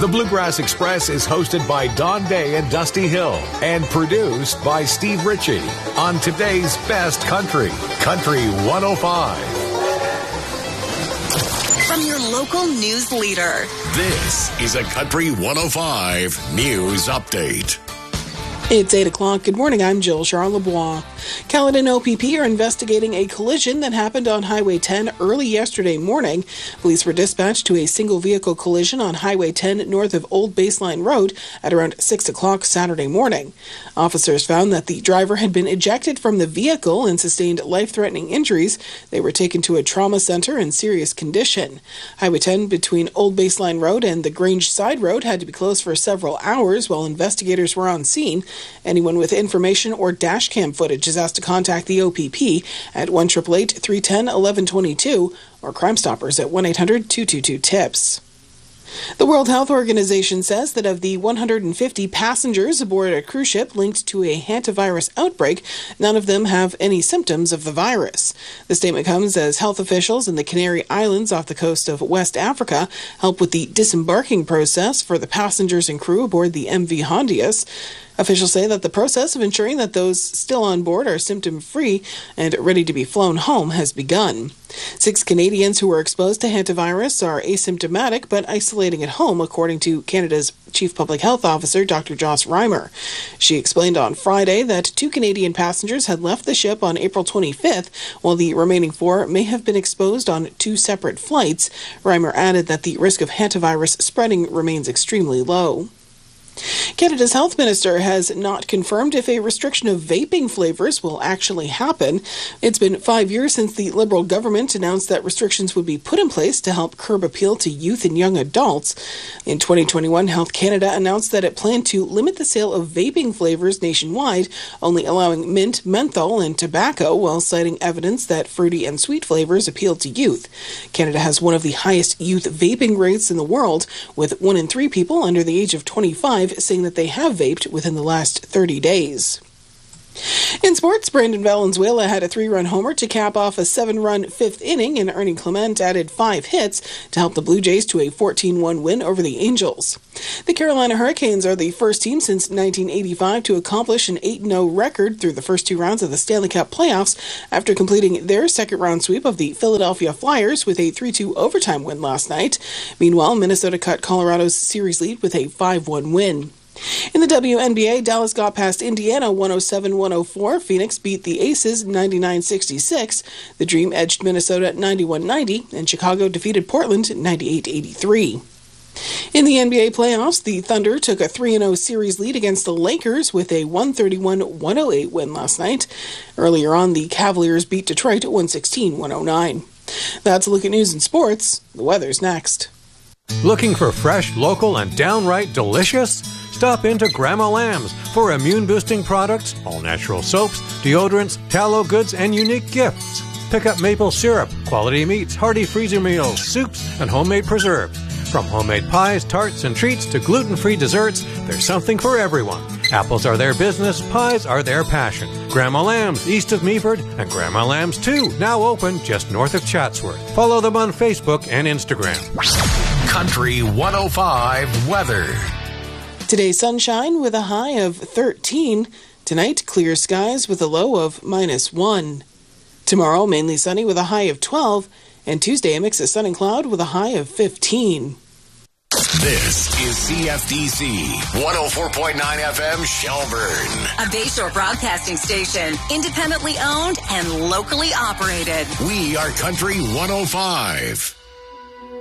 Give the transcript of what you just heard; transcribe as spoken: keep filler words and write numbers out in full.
The Bluegrass Express is hosted by Don Day and Dusty Hill and produced by Steve Ritchie on today's best country, Country one oh five. From your local news leader, this is a Country one oh five News Update. It's eight o'clock. Good morning. I'm Jill Charlebois. Caledon O P P are investigating a collision that happened on Highway ten early yesterday morning. Police were dispatched to a single-vehicle collision on Highway ten north of Old Baseline Road at around six o'clock Saturday morning. Officers found that the driver had been ejected from the vehicle and sustained life-threatening injuries. They were taken to a trauma center in serious condition. Highway ten between Old Baseline Road and the Grange Side Road had to be closed for several hours while investigators were on scene. Anyone with information or dash cam footage is asked to contact the O P P at one eight eight eight, three one zero, one one two two or Crime Stoppers at one eight hundred, two two two, TIPS. The World Health Organization says that of the one hundred fifty passengers aboard a cruise ship linked to a hantavirus outbreak, none of them have any symptoms of the virus. The statement comes as health officials in the Canary Islands off the coast of West Africa help with the disembarking process for the passengers and crew aboard the M V Hondius. Officials say that the process of ensuring that those still on board are symptom-free and ready to be flown home has begun. Six Canadians who were exposed to hantavirus are asymptomatic but isolating at home, according to Canada's Chief Public Health Officer, Doctor Joss Reimer. She explained on Friday that two Canadian passengers had left the ship on April twenty-fifth, while the remaining four may have been exposed on two separate flights. Reimer added that the risk of hantavirus spreading remains extremely low. Canada's health minister has not confirmed if a restriction of vaping flavors will actually happen. It's been five years since the Liberal government announced that restrictions would be put in place to help curb appeal to youth and young adults. In twenty twenty-one, Health Canada announced that it planned to limit the sale of vaping flavors nationwide, only allowing mint, menthol, and tobacco, while citing evidence that fruity and sweet flavors appeal to youth. Canada has one of the highest youth vaping rates in the world, with one in three people under the age of twenty-five saying that they have vaped within the last thirty days. In sports, Brandon Valenzuela had a three-run homer to cap off a seven-run fifth inning, and Ernie Clement added five hits to help the Blue Jays to a fourteen one win over the Angels. The Carolina Hurricanes are the first team since nineteen eighty-five to accomplish an eight and oh record through the first two rounds of the Stanley Cup playoffs after completing their second-round sweep of the Philadelphia Flyers with a three two overtime win last night. Meanwhile, Minnesota cut Colorado's series lead with a five one win. In the W N B A, Dallas got past Indiana one oh seven one oh four. Phoenix beat the Aces ninety-nine sixty-six. The Dream edged Minnesota ninety-one ninety, and Chicago defeated Portland ninety-eight eighty-three. In the N B A playoffs, the Thunder took a three and oh series lead against the Lakers with a one thirty-one one oh eight win last night. Earlier on, the Cavaliers beat Detroit one sixteen one oh nine. That's a look at news and sports. The weather's next. Looking for fresh, local, and downright delicious? Stop into Grandma Lamb's for immune-boosting products, all-natural soaps, deodorants, tallow goods, and unique gifts. Pick up maple syrup, quality meats, hearty freezer meals, soups, and homemade preserves. From homemade pies, tarts, and treats to gluten-free desserts, there's something for everyone. Apples are their business, pies are their passion. Grandma Lamb's, east of Meaford, and Grandma Lamb's two, now open just north of Chatsworth. Follow them on Facebook and Instagram. Country one oh five weather. Today, sunshine with a high of thirteen. Tonight, clear skies with a low of minus one. Tomorrow, mainly sunny with a high of twelve. And Tuesday, a mix of sun and cloud with a high of fifteen. This is C F D C one oh four point nine F M Shelburne. A Bayshore broadcasting station, independently owned and locally operated. We are Country one oh five.